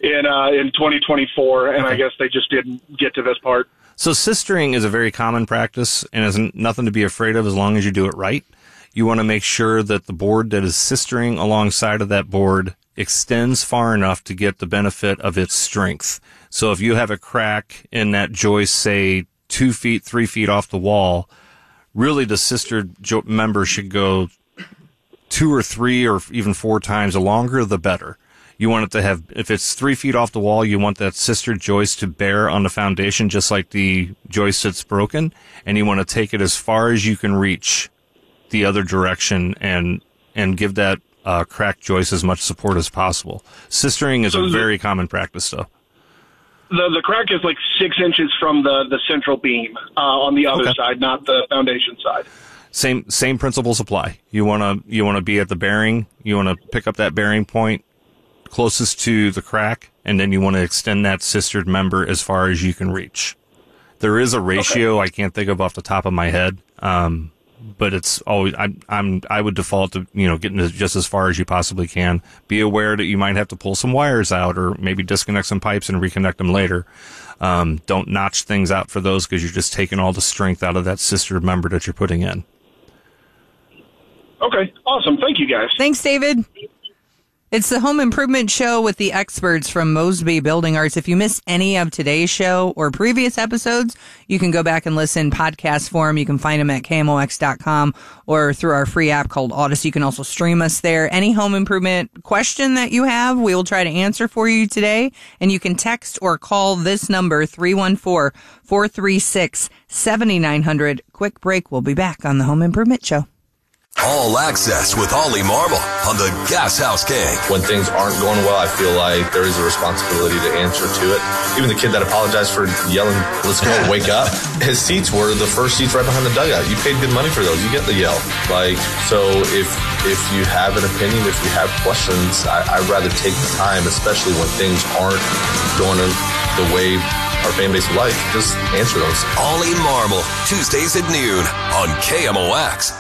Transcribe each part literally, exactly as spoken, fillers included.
in uh, in twenty twenty-four, and Okay. I guess they just didn't get to this part. So sistering is a very common practice and is nothing to be afraid of as long as you do it right. You want to make sure that the board that is sistering alongside of that board extends far enough to get the benefit of its strength. So if you have a crack in that joist, say two feet, three feet off the wall, really the sister jo- member should go two or three or even four times. The longer, the better. You want it to have, if it's three feet off the wall, you want that sister joist to bear on the foundation just like the joist that's broken, and you want to take it as far as you can reach the other direction and and give that uh, cracked joist as much support as possible. Sistering is So a the- very common practice, though. The the crack is like six inches from the, the central beam uh, on the other Okay. side, not the foundation side. Same same principles apply. You want to you want to be at the bearing. You want to pick up that bearing point closest to the crack, and then you want to extend that sistered member as far as you can reach. There is a ratio I can't think of off the top of my head, um, but it's always I, I'm I would default to you know getting just as far as you possibly can. Be aware that you might have to pull some wires out or maybe disconnect some pipes and reconnect them later. Um, don't notch things out for those because you're just taking all the strength out of that sistered member that you're putting in. Okay, awesome. Thank you, guys. Thanks, David. It's the Home Improvement Show with the experts from Mosby Building Arts. If you missed any of today's show or previous episodes, you can go back and listen podcast form. You can find them at K M O X dot com or through our free app called Odyssey. You can also stream us there. Any home improvement question that you have, we will try to answer for you today. And you can text or call this number, three one four, four three six, seven nine zero zero. Quick break. We'll be back on the Home Improvement Show. All Access with Ollie Marble on the Gas House Gang. When things aren't going well, I feel like there is a responsibility to answer to it. Even the kid that apologized for yelling, "Let's go, wake up." His seats were the first seats right behind the dugout. You paid good money for those. You get the yell. Like, so if if you have an opinion, if you have questions, I, I'd rather take the time, especially when things aren't going the way our fan base would like. Just answer those. Ollie Marble, Tuesdays at noon on K M O X.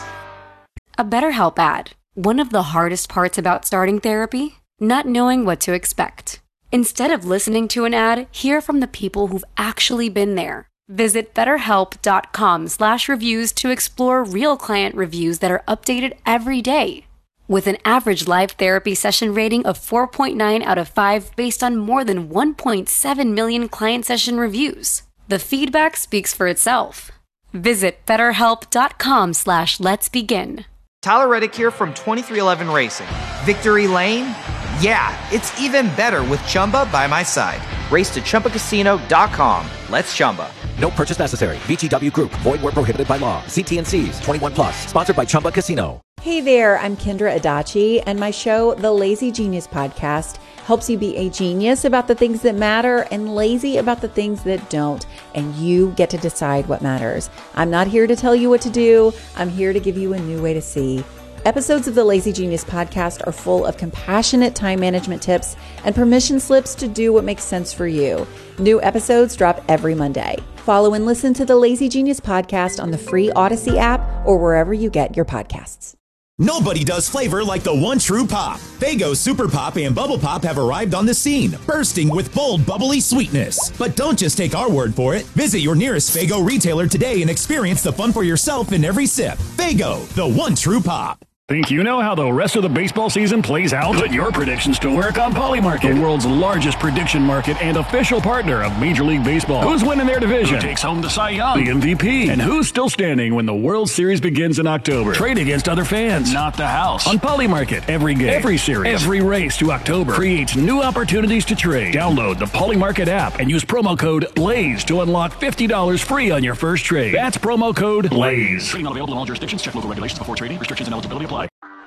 A BetterHelp ad. One of the hardest parts about starting therapy? Not knowing what to expect. Instead of listening to an ad, hear from the people who've actually been there. Visit betterhelp.com slash reviews to explore real client reviews that are updated every day. With an average live therapy session rating of four point nine out of five based on more than one point seven million client session reviews. The feedback speaks for itself. Visit betterhelp.com slash let's begin. Tyler Reddick here from twenty-three eleven Racing. Victory Lane? Yeah, it's even better with Chumba by my side. Race to Chumba Casino dot com. Let's Chumba. No purchase necessary. V G W Group. Void where prohibited by law. See T and C's. twenty-one plus. Sponsored by Chumba Casino. Hey there, I'm Kendra Adachi, and my show, The Lazy Genius Podcast, helps you be a genius about the things that matter and lazy about the things that don't, and you get to decide what matters. I'm not here to tell you what to do. I'm here to give you a new way to see. Episodes of the Lazy Genius Podcast are full of compassionate time management tips and permission slips to do what makes sense for you. New episodes drop every Monday. Follow and listen to the Lazy Genius Podcast on the free Odyssey app or wherever you get your podcasts. Nobody does flavor like the one true pop. Faygo Super Pop and Bubble Pop have arrived on the scene, bursting with bold, bubbly sweetness. But don't just take our word for it. Visit your nearest Faygo retailer today and experience the fun for yourself in every sip. Faygo, the one true pop. Think you know how the rest of the baseball season plays out? Put your predictions to work on Polymarket, the world's largest prediction market and official partner of Major League Baseball. Who's winning their division? Who takes home the Cy Young, the M V P? And who's still standing when the World Series begins in October? Trade against other fans, not the house. On Polymarket, every game, every series, every race to October creates new opportunities to trade. Download the Polymarket app and use promo code BLAZE to unlock fifty dollars free on your first trade. That's promo code BLAZE. Trading not available in all jurisdictions. Check local regulations before trading. Restrictions and eligibility apply.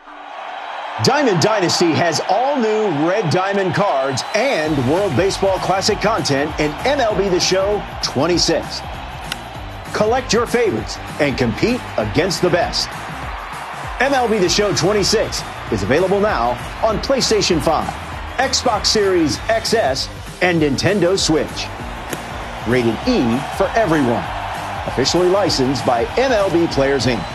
Diamond Dynasty has all new Red Diamond cards and World Baseball Classic content in M L B The Show twenty-six. Collect your favorites and compete against the best. M L B The Show twenty-six is available now on PlayStation five, Xbox Series X S, and Nintendo Switch. Rated E for everyone. Officially licensed by M L B Players Incorporated.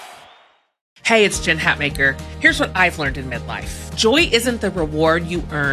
Hey, it's Jen Hatmaker. Here's what I've learned in midlife. Joy isn't the reward you earn